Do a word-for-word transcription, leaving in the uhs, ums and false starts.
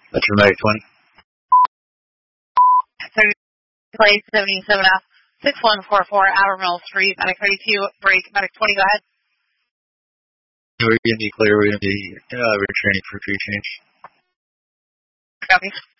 That's your Medic twenty. Play seventy-seven F, six one four four, Outer Mill Street, Medic thirty-two, break, Medic twenty, go ahead. We're going to be clear, we're going to be uh, returning for crew change. Copy.